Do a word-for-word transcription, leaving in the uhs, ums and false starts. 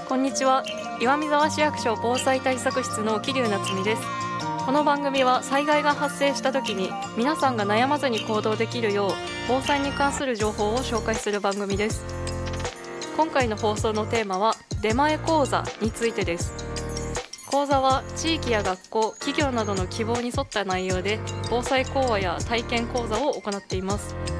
こんにちは。岩見沢市役所防災対策室の桐生夏美です。この番組は災害が発生した時に皆さんが悩まずに行動できるよう防災に関する情報を紹介する番組です。今回の放送のテーマは出前講座についてです。講座は地域や学校、企業などの希望に沿った内容で防災講話や体験講座を行っています。